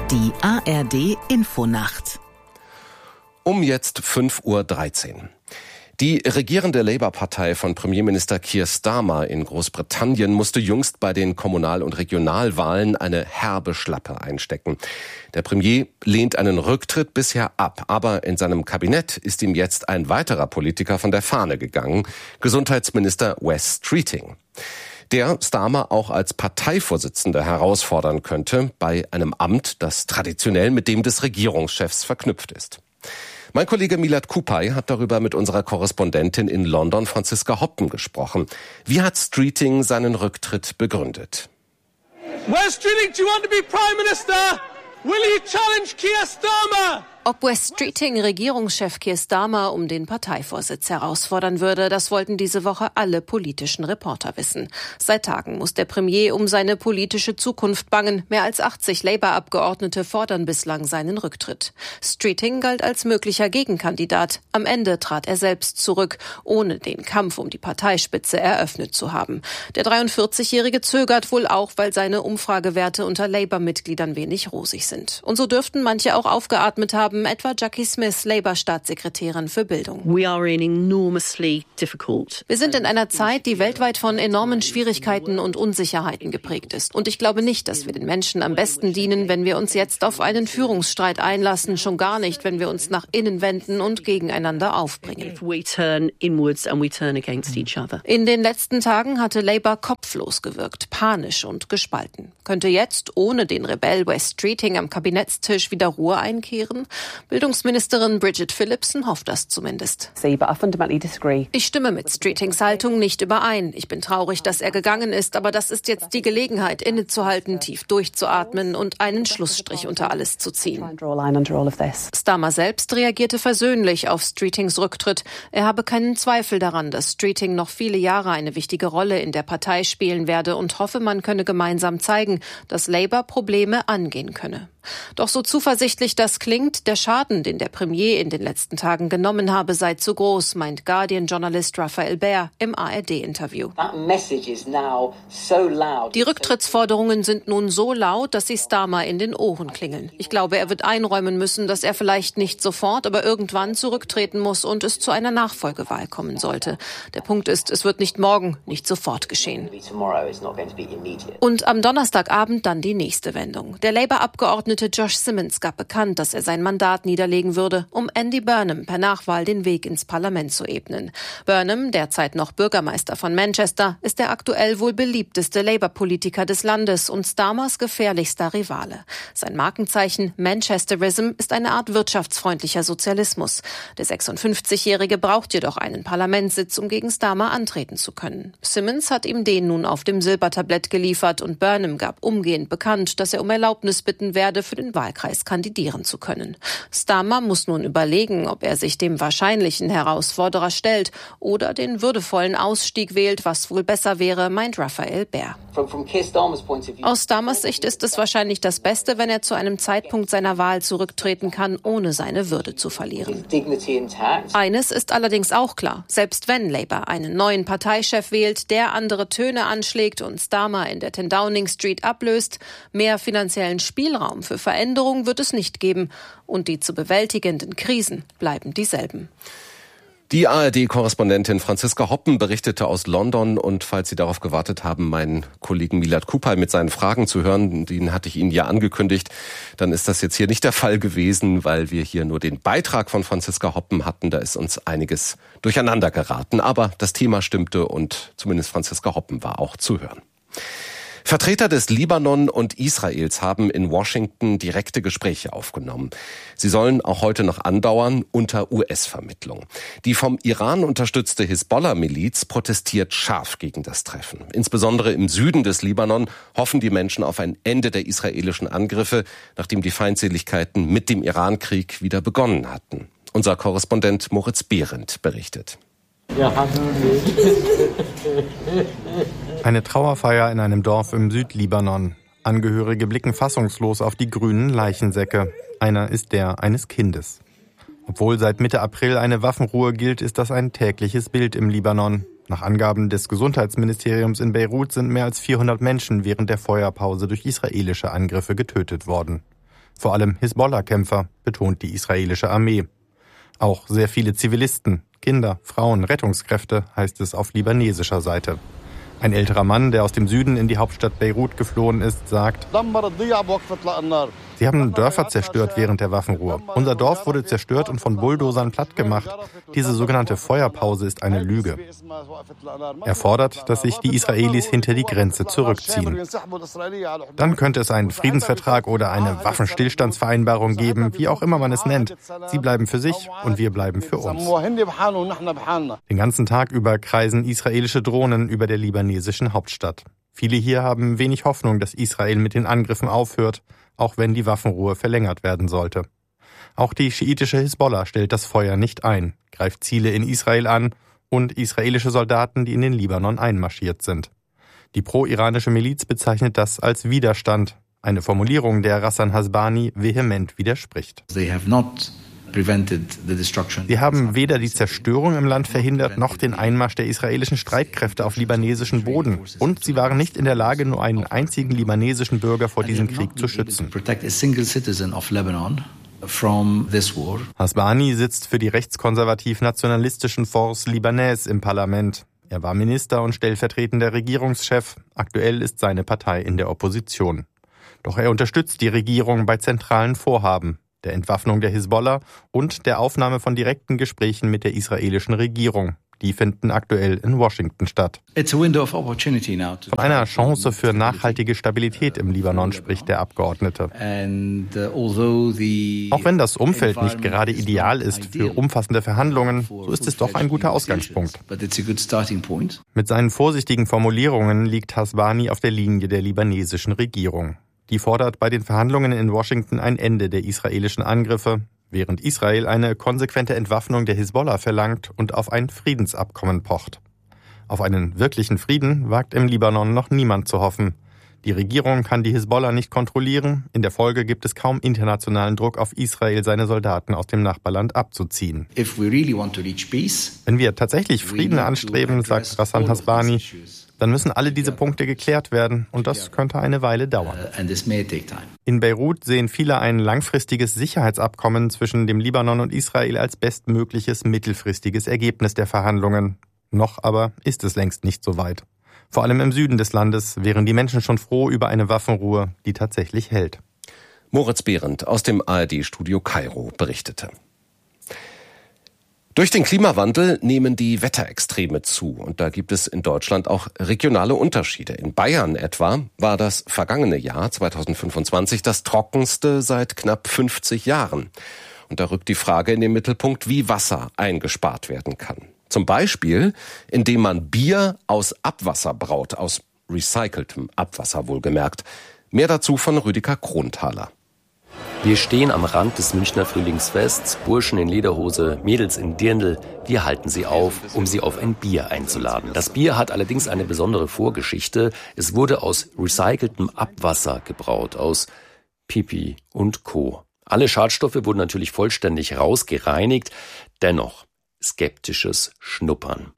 Die ARD Infonacht. Um jetzt 5:13 Uhr. Die regierende Labour-Partei von Premierminister Keir Starmer in Großbritannien musste jüngst bei den Kommunal- und Regionalwahlen eine herbe Schlappe einstecken. Der Premier lehnt einen Rücktritt bisher ab, aber in seinem Kabinett ist ihm jetzt ein weiterer Politiker von der Fahne gegangen, Gesundheitsminister Wes Streeting, der Starmer auch als Parteivorsitzender herausfordern könnte, bei einem Amt, das traditionell mit dem des Regierungschefs verknüpft ist. Mein Kollege Milad Kupay hat darüber mit unserer Korrespondentin in London, Franziska Hoppen, gesprochen. Wie hat Streeting seinen Rücktritt begründet? Wes Streeting, do you want to be Prime Minister? Will you challenge Keir Starmer? Ob Wes Streeting Regierungschef Keir Starmer um den Parteivorsitz herausfordern würde, das wollten diese Woche alle politischen Reporter wissen. Seit Tagen muss der Premier um seine politische Zukunft bangen. Mehr als 80 Labour-Abgeordnete fordern bislang seinen Rücktritt. Streeting galt als möglicher Gegenkandidat. Am Ende trat er selbst zurück, ohne den Kampf um die Parteispitze eröffnet zu haben. Der 43-Jährige zögert wohl auch, weil seine Umfragewerte unter Labour-Mitgliedern wenig rosig sind. Und so dürften manche auch aufgeatmet haben, etwa Jackie Smith, Labour-Staatssekretärin für Bildung. Wir sind in einer Zeit, die weltweit von enormen Schwierigkeiten und Unsicherheiten geprägt ist. Und ich glaube nicht, dass wir den Menschen am besten dienen, wenn wir uns jetzt auf einen Führungsstreit einlassen, schon gar nicht, wenn wir uns nach innen wenden und gegeneinander aufbringen. In den letzten Tagen hatte Labour kopflos gewirkt, panisch und gespalten. Könnte jetzt ohne den Rebell Wes Streeting am Kabinettstisch wieder Ruhe einkehren? Bildungsministerin Bridget Phillipson hofft das zumindest. Ich stimme mit Streetings Haltung nicht überein. Ich bin traurig, dass er gegangen ist, aber das ist jetzt die Gelegenheit, innezuhalten, tief durchzuatmen und einen Schlussstrich unter alles zu ziehen. Starmer selbst reagierte versöhnlich auf Streetings Rücktritt. Er habe keinen Zweifel daran, dass Streeting noch viele Jahre eine wichtige Rolle in der Partei spielen werde und hoffe, man könne gemeinsam zeigen, dass Labour Probleme angehen könne. Doch so zuversichtlich das klingt, der Schaden, den der Premier in den letzten Tagen genommen habe, sei zu groß, meint Guardian-Journalist Raphael Baer im ARD-Interview. Die Rücktrittsforderungen sind nun so laut, dass sie Starmer in den Ohren klingeln. Ich glaube, er wird einräumen müssen, dass er vielleicht nicht sofort, aber irgendwann zurücktreten muss und es zu einer Nachfolgewahl kommen sollte. Der Punkt ist, es wird nicht morgen, nicht sofort geschehen. Und am Donnerstagabend dann die nächste Wendung. Der Labour-Abgeordnete Josh Simmons gab bekannt, dass er sein Mandat niederlegen würde, um Andy Burnham per Nachwahl den Weg ins Parlament zu ebnen. Burnham, derzeit noch Bürgermeister von Manchester, ist der aktuell wohl beliebteste Labour-Politiker des Landes und Starmers gefährlichster Rivale. Sein Markenzeichen Manchesterism ist eine Art wirtschaftsfreundlicher Sozialismus. Der 56-Jährige braucht jedoch einen Parlamentssitz, um gegen Starmer antreten zu können. Simmons hat ihm den nun auf dem Silbertablett geliefert und Burnham gab umgehend bekannt, dass er um Erlaubnis bitten werde, für den Wahlkreis kandidieren zu können. Starmer muss nun überlegen, ob er sich dem wahrscheinlichen Herausforderer stellt oder den würdevollen Ausstieg wählt, was wohl besser wäre, meint Raphael Baer. Aus Starmers Sicht ist es wahrscheinlich das Beste, wenn er zu einem Zeitpunkt seiner Wahl zurücktreten kann, ohne seine Würde zu verlieren. Eines ist allerdings auch klar, selbst wenn Labour einen neuen Parteichef wählt, der andere Töne anschlägt und Starmer in der 10 Downing Street ablöst, mehr finanziellen Spielraum für Veränderung wird es nicht geben und die zu bewältigenden Krisen bleiben dieselben. Die ARD-Korrespondentin Franziska Hoppen berichtete aus London und falls Sie darauf gewartet haben, meinen Kollegen Milad Kupay mit seinen Fragen zu hören, den hatte ich Ihnen ja angekündigt, dann ist das jetzt hier nicht der Fall gewesen, weil wir hier nur den Beitrag von Franziska Hoppen hatten, da ist uns einiges durcheinander geraten, aber das Thema stimmte und zumindest Franziska Hoppen war auch zu hören. Vertreter des Libanon und Israels haben in Washington direkte Gespräche aufgenommen. Sie sollen auch heute noch andauern unter US-Vermittlung. Die vom Iran unterstützte Hisbollah-Miliz protestiert scharf gegen das Treffen. Insbesondere im Süden des Libanon hoffen die Menschen auf ein Ende der israelischen Angriffe, nachdem die Feindseligkeiten mit dem Irankrieg wieder begonnen hatten. Unser Korrespondent Moritz Behrendt berichtet. Eine Trauerfeier in einem Dorf im Südlibanon. Angehörige blicken fassungslos auf die grünen Leichensäcke. Einer ist der eines Kindes. Obwohl seit Mitte April eine Waffenruhe gilt, ist das ein tägliches Bild im Libanon. Nach Angaben des Gesundheitsministeriums in Beirut sind mehr als 400 Menschen während der Feuerpause durch israelische Angriffe getötet worden. Vor allem Hisbollah-Kämpfer, betont die israelische Armee. Auch sehr viele Zivilisten, Kinder, Frauen, Rettungskräfte, heißt es auf libanesischer Seite. Ein älterer Mann, der aus dem Süden in die Hauptstadt Beirut geflohen ist, sagt: Sie haben Dörfer zerstört während der Waffenruhe. Unser Dorf wurde zerstört und von Bulldozern plattgemacht. Diese sogenannte Feuerpause ist eine Lüge. Er fordert, dass sich die Israelis hinter die Grenze zurückziehen. Dann könnte es einen Friedensvertrag oder eine Waffenstillstandsvereinbarung geben, wie auch immer man es nennt. Sie bleiben für sich und wir bleiben für uns. Den ganzen Tag über kreisen israelische Drohnen über der libanesischen Hauptstadt. Viele hier haben wenig Hoffnung, dass Israel mit den Angriffen aufhört, auch wenn die Waffenruhe verlängert werden sollte. Auch die schiitische Hisbollah stellt das Feuer nicht ein, greift Ziele in Israel an und israelische Soldaten, die in den Libanon einmarschiert sind. Die pro-iranische Miliz bezeichnet das als Widerstand, eine Formulierung, der Ghassan Hasbani vehement widerspricht. Sie haben weder die Zerstörung im Land verhindert, noch den Einmarsch der israelischen Streitkräfte auf libanesischem Boden. Und sie waren nicht in der Lage, nur einen einzigen libanesischen Bürger vor diesem Krieg zu schützen. Hasbani sitzt für die rechtskonservativ-nationalistischen Force Libanais im Parlament. Er war Minister und stellvertretender Regierungschef. Aktuell ist seine Partei in der Opposition. Doch er unterstützt die Regierung bei zentralen Vorhaben, der Entwaffnung der Hisbollah und der Aufnahme von direkten Gesprächen mit der israelischen Regierung. Die finden aktuell in Washington statt. Von einer Chance für nachhaltige Stabilität im Libanon spricht der Abgeordnete. Auch wenn das Umfeld nicht gerade ideal ist für umfassende Verhandlungen, so ist es doch ein guter Ausgangspunkt. Mit seinen vorsichtigen Formulierungen liegt Hasbani auf der Linie der libanesischen Regierung. Die fordert bei den Verhandlungen in Washington ein Ende der israelischen Angriffe, während Israel eine konsequente Entwaffnung der Hisbollah verlangt und auf ein Friedensabkommen pocht. Auf einen wirklichen Frieden wagt im Libanon noch niemand zu hoffen. Die Regierung kann die Hisbollah nicht kontrollieren. In der Folge gibt es kaum internationalen Druck auf Israel, seine Soldaten aus dem Nachbarland abzuziehen. Wenn wir tatsächlich Frieden anstreben, sagt Ghassan Hasbani, dann müssen alle diese Punkte geklärt werden und das könnte eine Weile dauern. In Beirut sehen viele ein langfristiges Sicherheitsabkommen zwischen dem Libanon und Israel als bestmögliches mittelfristiges Ergebnis der Verhandlungen. Noch aber ist es längst nicht so weit. Vor allem im Süden des Landes wären die Menschen schon froh über eine Waffenruhe, die tatsächlich hält. Moritz Behrendt aus dem ARD-Studio Kairo berichtete. Durch den Klimawandel nehmen die Wetterextreme zu und da gibt es in Deutschland auch regionale Unterschiede. In Bayern etwa war das vergangene Jahr 2025 das trockenste seit knapp 50 Jahren. Und da rückt die Frage in den Mittelpunkt, wie Wasser eingespart werden kann. Zum Beispiel, indem man Bier aus Abwasser braut, aus recyceltem Abwasser wohlgemerkt. Mehr dazu von Rüdiger Kronthaler. Wir stehen am Rand des Münchner Frühlingsfests, Burschen in Lederhose, Mädels in Dirndl. Wir halten sie auf, um sie auf ein Bier einzuladen. Das Bier hat allerdings eine besondere Vorgeschichte. Es wurde aus recyceltem Abwasser gebraut, aus Pipi und Co. Alle Schadstoffe wurden natürlich vollständig rausgereinigt. Dennoch skeptisches Schnuppern.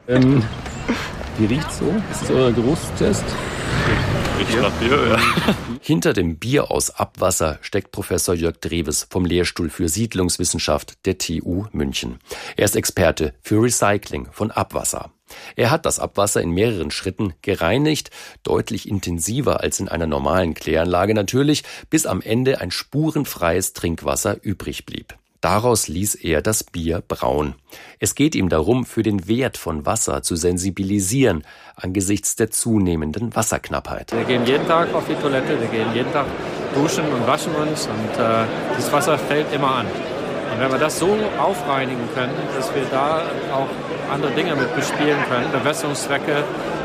Wie riecht's so? Ist das euer Geruchstest? Riecht nach Bier, ja. Hinter dem Bier aus Abwasser steckt Professor Jörg Drewes vom Lehrstuhl für Siedlungswissenschaft der TU München. Er ist Experte für Recycling von Abwasser. Er hat das Abwasser in mehreren Schritten gereinigt, deutlich intensiver als in einer normalen Kläranlage natürlich, bis am Ende ein spurenfreies Trinkwasser übrig blieb. Daraus ließ er das Bier brauen. Es geht ihm darum, für den Wert von Wasser zu sensibilisieren angesichts der zunehmenden Wasserknappheit. Wir gehen jeden Tag auf die Toilette, wir gehen jeden Tag duschen und waschen uns und das Wasser fällt immer an. Und wenn wir das so aufreinigen können, dass wir da auch andere Dinge mit bespielen können, Bewässerungszwecke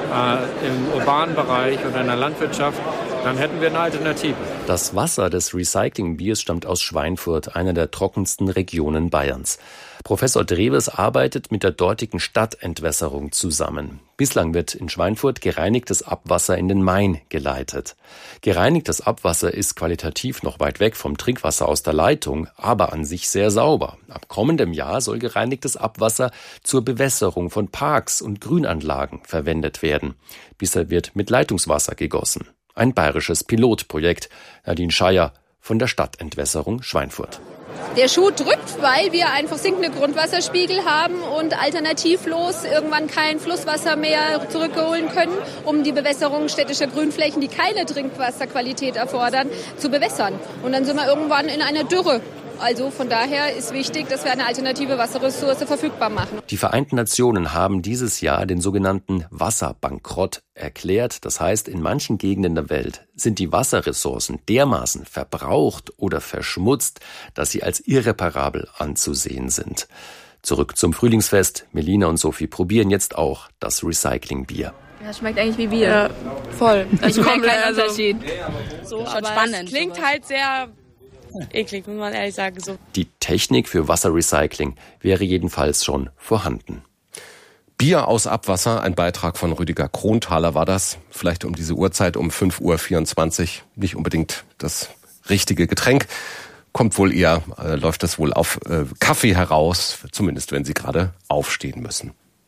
im urbanen Bereich oder in der Landwirtschaft, dann hätten wir eine Alternative. Das Wasser des Recyclingbiers stammt aus Schweinfurt, einer der trockensten Regionen Bayerns. Professor Drewes arbeitet mit der dortigen Stadtentwässerung zusammen. Bislang wird in Schweinfurt gereinigtes Abwasser in den Main geleitet. Gereinigtes Abwasser ist qualitativ noch weit weg vom Trinkwasser aus der Leitung, aber an sich sehr sauber. Ab kommendem Jahr soll gereinigtes Abwasser zur Bewässerung von Parks und Grünanlagen verwendet werden. Bisher wird mit Leitungswasser gegossen. Ein bayerisches Pilotprojekt. Nadine Scheier von der Stadtentwässerung Schweinfurt. Der Schuh drückt, weil wir einfach sinkende Grundwasserspiegel haben und alternativlos irgendwann kein Flusswasser mehr zurückholen können, um die Bewässerung städtischer Grünflächen, die keine Trinkwasserqualität erfordern, zu bewässern. Und dann sind wir irgendwann in einer Dürre. Also von daher ist wichtig, dass wir eine alternative Wasserressource verfügbar machen. Die Vereinten Nationen haben dieses Jahr den sogenannten Wasserbankrott erklärt. Das heißt, in manchen Gegenden der Welt sind die Wasserressourcen dermaßen verbraucht oder verschmutzt, dass sie als irreparabel anzusehen sind. Zurück zum Frühlingsfest. Melina und Sophie probieren jetzt auch das Recyclingbier. Ja, schmeckt eigentlich wie Bier. Ja, voll. Ich merke keinen Unterschied. So, schon spannend. Klingt halt sehr eklig, muss man ehrlich sagen. So. Die Technik für Wasserrecycling wäre jedenfalls schon vorhanden. Bier aus Abwasser, ein Beitrag von Rüdiger Kronthaler war das. Vielleicht um diese Uhrzeit, um 5.24 Uhr, nicht unbedingt das richtige Getränk. Kommt wohl eher, läuft das wohl auf Kaffee heraus, zumindest wenn Sie gerade aufstehen müssen.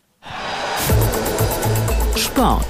Sport.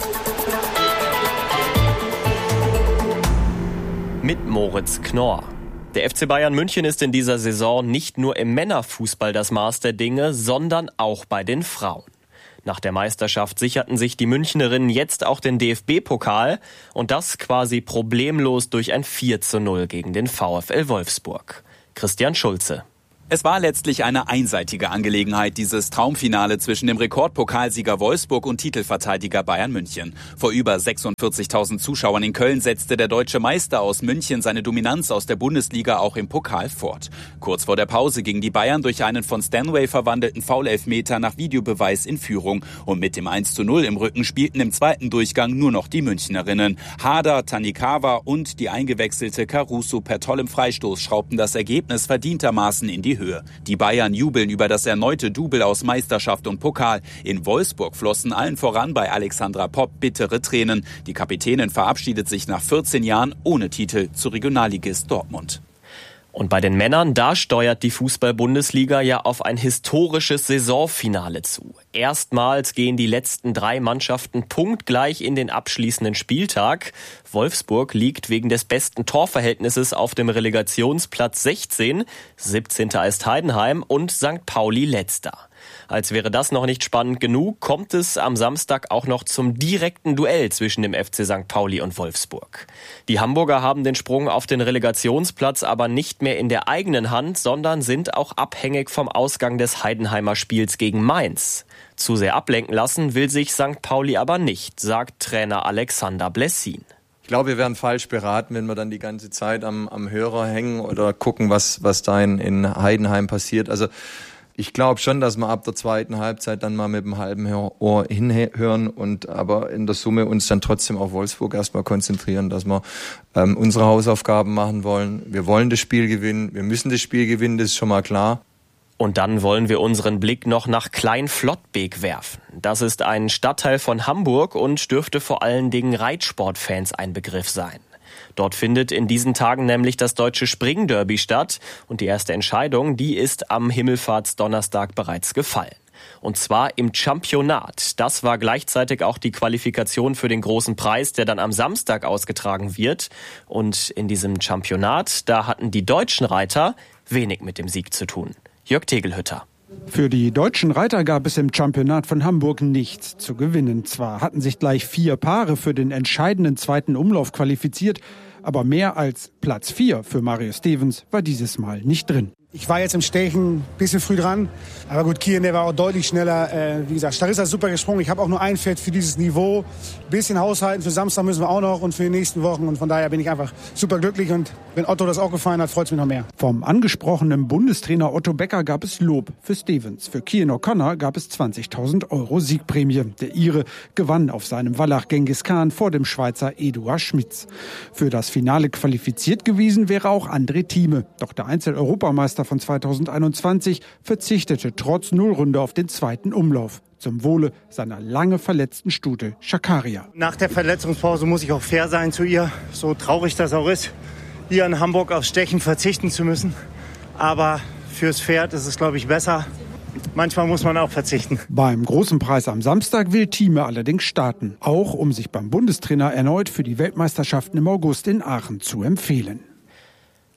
Mit Moritz Knorr. Der FC Bayern München ist in dieser Saison nicht nur im Männerfußball das Maß der Dinge, sondern auch bei den Frauen. Nach der Meisterschaft sicherten sich die Münchnerinnen jetzt auch den DFB-Pokal und das quasi problemlos durch ein 4:0 gegen den VfL Wolfsburg. Christian Schulze. Es war letztlich eine einseitige Angelegenheit, dieses Traumfinale zwischen dem Rekordpokalsieger Wolfsburg und Titelverteidiger Bayern München. Vor über 46.000 Zuschauern in Köln setzte der deutsche Meister aus München seine Dominanz aus der Bundesliga auch im Pokal fort. Kurz vor der Pause gingen die Bayern durch einen von Stanway verwandelten Foul-Elfmeter nach Videobeweis in Führung. Und mit dem 1:0 im Rücken spielten im zweiten Durchgang nur noch die Münchnerinnen. Hader, Tanikawa und die eingewechselte Caruso per tollem Freistoß schraubten das Ergebnis verdientermaßen in die Höhe. Die Bayern jubeln über das erneute Double aus Meisterschaft und Pokal. In Wolfsburg flossen allen voran bei Alexandra Popp bittere Tränen. Die Kapitänin verabschiedet sich nach 14 Jahren ohne Titel zu Regionalligist Dortmund. Und bei den Männern, da steuert die Fußball-Bundesliga ja auf ein historisches Saisonfinale zu. Erstmals gehen die letzten 3 Mannschaften punktgleich in den abschließenden Spieltag. Wolfsburg liegt wegen des besten Torverhältnisses auf dem Relegationsplatz 16. 17. ist Heidenheim und St. Pauli letzter. Als wäre das noch nicht spannend genug, kommt es am Samstag auch noch zum direkten Duell zwischen dem FC St. Pauli und Wolfsburg. Die Hamburger haben den Sprung auf den Relegationsplatz aber nicht mehr in der eigenen Hand, sondern sind auch abhängig vom Ausgang des Heidenheimer Spiels gegen Mainz. Zu sehr ablenken lassen will sich St. Pauli aber nicht, sagt Trainer Alexander Blessin. Ich glaube, wir wären falsch beraten, wenn wir dann die ganze Zeit am Hörer hängen oder gucken, was da in Heidenheim passiert. Also ich glaube schon, dass wir ab der zweiten Halbzeit dann mal mit dem halben Ohr hinhören und aber in der Summe uns dann trotzdem auf Wolfsburg erstmal konzentrieren, dass wir unsere Hausaufgaben machen wollen. Wir wollen das Spiel gewinnen, wir müssen das Spiel gewinnen, das ist schon mal klar. Und dann wollen wir unseren Blick noch nach Klein-Flottbek werfen. Das ist ein Stadtteil von Hamburg und dürfte vor allen Dingen Reitsportfans ein Begriff sein. Dort findet in diesen Tagen nämlich das deutsche Springderby statt und die erste Entscheidung, die ist am Himmelfahrtsdonnerstag bereits gefallen. Und zwar im Championat. Das war gleichzeitig auch die Qualifikation für den großen Preis, der dann am Samstag ausgetragen wird. Und in diesem Championat, da hatten die deutschen Reiter wenig mit dem Sieg zu tun. Jörg Tegelhütter. Für die deutschen Reiter gab es im Championat von Hamburg nichts zu gewinnen. Zwar hatten sich gleich 4 Paare für den entscheidenden zweiten Umlauf qualifiziert, aber mehr als Platz 4 für Mario Stevens war dieses Mal nicht drin. Ich war jetzt im Stechen ein bisschen früh dran, aber gut, Kian, der war auch deutlich schneller. Wie gesagt, Starissa ist super gesprungen. Ich habe auch nur ein Pferd für dieses Niveau. Ein bisschen haushalten, für Samstag müssen wir auch noch und für die nächsten Wochen. Und von daher bin ich einfach super glücklich und wenn Otto das auch gefallen hat, freut es mich noch mehr. Vom angesprochenen Bundestrainer Otto Becker gab es Lob für Stevens. Für Kian O'Connor gab es 20.000 € Siegprämie. Der Ire gewann auf seinem Wallach Genghis Khan vor dem Schweizer Eduard Schmitz. Für das Finale qualifiziert gewesen wäre auch André Thieme. Doch der Einzel-Europameister von 2021 verzichtete trotz Nullrunde auf den zweiten Umlauf. Zum Wohle seiner lange verletzten Stute Shakaria. Nach der Verletzungspause muss ich auch fair sein zu ihr. So traurig das auch ist, hier in Hamburg aufs Stechen verzichten zu müssen. Aber fürs Pferd ist es, glaube ich, besser. Manchmal muss man auch verzichten. Beim großen Preis am Samstag will Thieme allerdings starten. Auch um sich beim Bundestrainer erneut für die Weltmeisterschaften im August in Aachen zu empfehlen.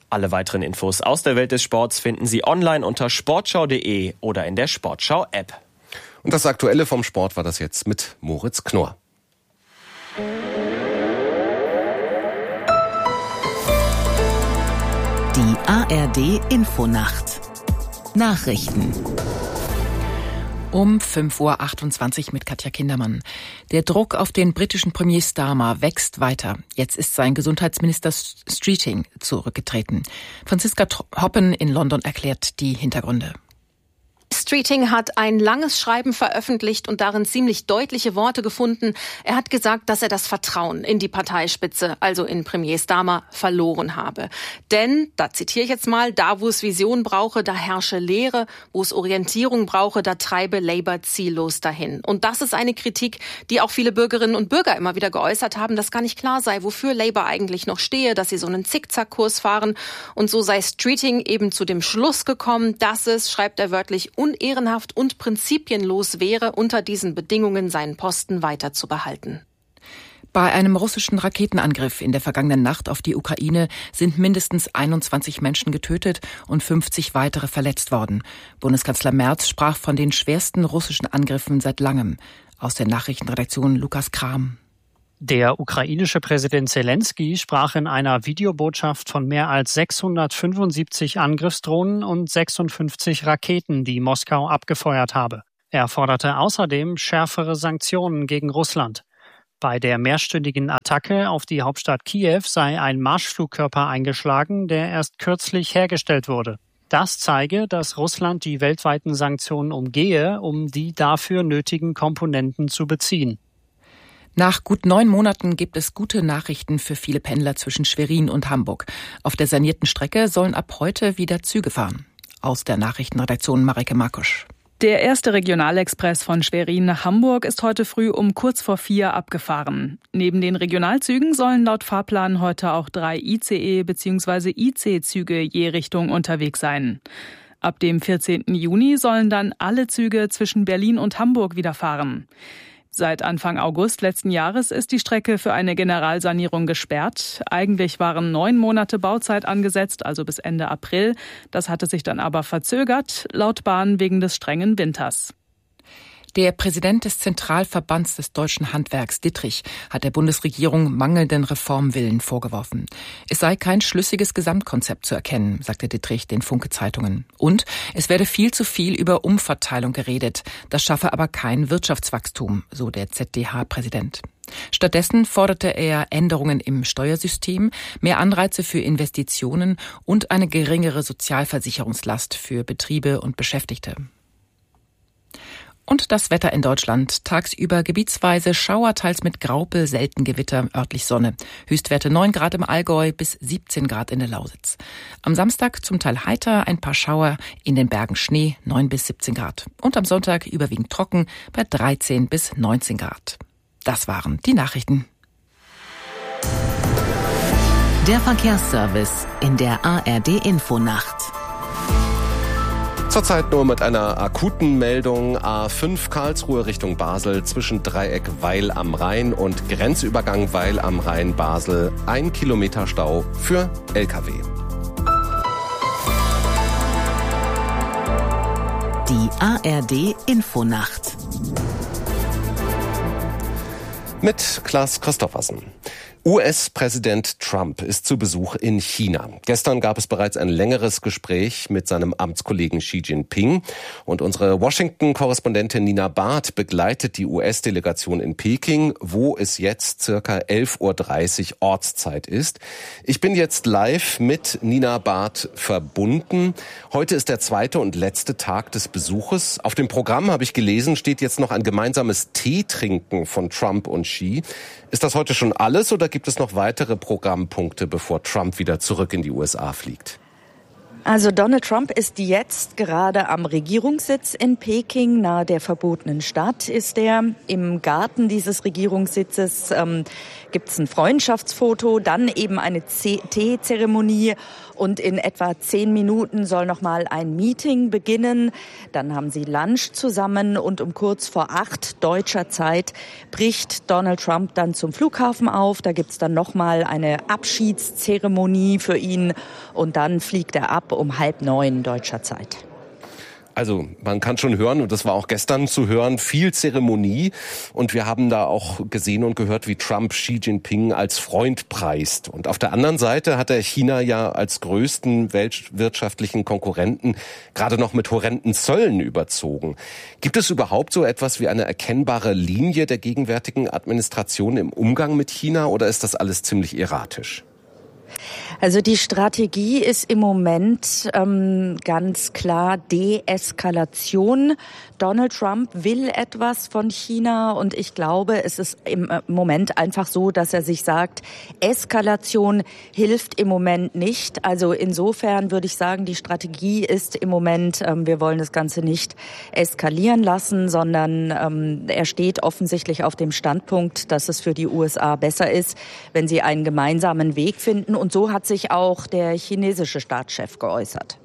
Alle weiteren Infos aus der Welt des Sports finden Sie online unter sportschau.de oder in der Sportschau-App. Und das Aktuelle vom Sport war das jetzt mit Moritz Knorr. Die ARD-Infonacht. Nachrichten. Um 5.28 Uhr mit Katja Kindermann. Der Druck auf den britischen Premier Starmer wächst weiter. Jetzt ist sein Gesundheitsminister Streeting zurückgetreten. Franziska Hoppen in London erklärt die Hintergründe. Streeting hat ein langes Schreiben veröffentlicht und darin ziemlich deutliche Worte gefunden. Er hat gesagt, dass er das Vertrauen in die Parteispitze, also in Premier Starmer, verloren habe. Denn, da zitiere ich jetzt mal, da wo es Vision brauche, da herrsche Leere, wo es Orientierung brauche, da treibe Labour ziellos dahin. Und das ist eine Kritik, die auch viele Bürgerinnen und Bürger immer wieder geäußert haben, dass gar nicht klar sei, wofür Labour eigentlich noch stehe, dass sie so einen Zickzackkurs fahren. Und so sei Streeting eben zu dem Schluss gekommen, dass es, schreibt er wörtlich, unehrenhaft und prinzipienlos wäre, unter diesen Bedingungen seinen Posten weiter zu behalten. Bei einem russischen Raketenangriff in der vergangenen Nacht auf die Ukraine sind mindestens 21 Menschen getötet und 50 weitere verletzt worden. Bundeskanzler Merz sprach von den schwersten russischen Angriffen seit langem. Aus der Nachrichtenredaktion Lukas Kram. Der ukrainische Präsident Zelensky sprach in einer Videobotschaft von mehr als 675 Angriffsdrohnen und 56 Raketen, die Moskau abgefeuert habe. Er forderte außerdem schärfere Sanktionen gegen Russland. Bei der mehrstündigen Attacke auf die Hauptstadt Kiew sei ein Marschflugkörper eingeschlagen, der erst kürzlich hergestellt wurde. Das zeige, dass Russland die weltweiten Sanktionen umgehe, um die dafür nötigen Komponenten zu beziehen. Nach gut 9 Monaten gibt es gute Nachrichten für viele Pendler zwischen Schwerin und Hamburg. Auf der sanierten Strecke sollen ab heute wieder Züge fahren. Aus der Nachrichtenredaktion Marike Markusch. Der erste Regionalexpress von Schwerin nach Hamburg ist heute früh um kurz vor 4 abgefahren. Neben den Regionalzügen sollen laut Fahrplan heute auch 3 ICE bzw. IC-Züge je Richtung unterwegs sein. Ab dem 14. Juni sollen dann alle Züge zwischen Berlin und Hamburg wieder fahren. Seit Anfang August letzten Jahres ist die Strecke für eine Generalsanierung gesperrt. Eigentlich waren 9 Monate Bauzeit angesetzt, also bis Ende April. Das hatte sich dann aber verzögert, laut Bahn wegen des strengen Winters. Der Präsident des Zentralverbands des deutschen Handwerks, Dittrich, hat der Bundesregierung mangelnden Reformwillen vorgeworfen. Es sei kein schlüssiges Gesamtkonzept zu erkennen, sagte Dittrich den Funke-Zeitungen. Und es werde viel zu viel über Umverteilung geredet. Das schaffe aber kein Wirtschaftswachstum, so der ZDH-Präsident. Stattdessen forderte er Änderungen im Steuersystem, mehr Anreize für Investitionen und eine geringere Sozialversicherungslast für Betriebe und Beschäftigte. Und das Wetter in Deutschland. Tagsüber gebietsweise Schauer, teils mit Graupel, selten Gewitter, örtlich Sonne. Höchstwerte 9 Grad im Allgäu bis 17 Grad in der Lausitz. Am Samstag zum Teil heiter, ein paar Schauer, in den Bergen Schnee, 9 bis 17 Grad. Und am Sonntag überwiegend trocken bei 13 bis 19 Grad. Das waren die Nachrichten. Der Verkehrsservice in der ARD-Infonacht. Zurzeit nur mit einer akuten Meldung. A5 Karlsruhe Richtung Basel zwischen Dreieck Weil am Rhein und Grenzübergang Weil am Rhein Basel. 1 Kilometer Stau für LKW. Die ARD-Infonacht. Mit Klaas Christoffersen. US-Präsident Trump ist zu Besuch in China. Gestern gab es bereits ein längeres Gespräch mit seinem Amtskollegen Xi Jinping. Und unsere Washington-Korrespondentin Nina Barth begleitet die US-Delegation in Peking, wo es jetzt circa 11.30 Uhr Ortszeit ist. Ich bin jetzt live mit Nina Barth verbunden. Heute ist der 2. und letzte Tag des Besuches. Auf dem Programm, habe ich gelesen, steht jetzt noch ein gemeinsames Teetrinken von Trump und Xi. Ist das heute schon alles oder gibt es noch weitere Programmpunkte, bevor Trump wieder zurück in die USA fliegt? Also Donald Trump ist jetzt gerade am Regierungssitz in Peking, nahe der verbotenen Stadt ist er. Im Garten dieses Regierungssitzes gibt es ein Freundschaftsfoto, dann eben eine Teezeremonie und in etwa 10 Minuten soll nochmal ein Meeting beginnen. Dann haben sie Lunch zusammen und um kurz vor 8 deutscher Zeit bricht Donald Trump dann zum Flughafen auf. Da gibt es dann nochmal eine Abschiedszeremonie für ihn und dann fliegt er ab um 8:30 deutscher Zeit. Also man kann schon hören, und das war auch gestern zu hören, viel Zeremonie. Und wir haben da auch gesehen und gehört, wie Trump Xi Jinping als Freund preist. Und auf der anderen Seite hat er China ja als größten weltwirtschaftlichen Konkurrenten gerade noch mit horrenden Zöllen überzogen. Gibt es überhaupt so etwas wie eine erkennbare Linie der gegenwärtigen Administration im Umgang mit China, oder ist das alles ziemlich erratisch? Also die Strategie ist im Moment ganz klar Deeskalation. Donald Trump will etwas von China und ich glaube, es ist im Moment einfach so, dass er sich sagt, Eskalation hilft im Moment nicht. Also insofern würde ich sagen, die Strategie ist im Moment, wir wollen das Ganze nicht eskalieren lassen, sondern er steht offensichtlich auf dem Standpunkt, dass es für die USA besser ist, wenn sie einen gemeinsamen Weg finden. Und so hat sich auch der chinesische Staatschef geäußert.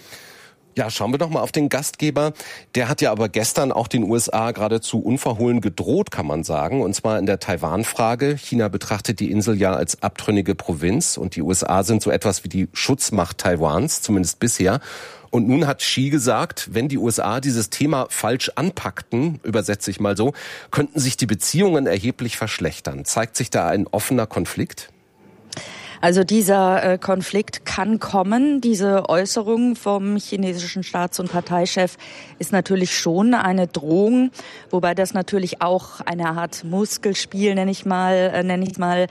Ja, schauen wir doch mal auf den Gastgeber. Der hat ja aber gestern auch den USA geradezu unverhohlen gedroht, kann man sagen. Und zwar in der Taiwan-Frage. China betrachtet die Insel ja als abtrünnige Provinz und die USA sind so etwas wie die Schutzmacht Taiwans, zumindest bisher. Und nun hat Xi gesagt, wenn die USA dieses Thema falsch anpackten, übersetze ich mal so, könnten sich die Beziehungen erheblich verschlechtern. Zeigt sich da ein offener Konflikt? Also dieser Konflikt kann kommen. Diese Äußerung vom chinesischen Staats- und Parteichef ist natürlich schon eine Drohung, wobei das natürlich auch eine Art Muskelspiel, nenne ich mal,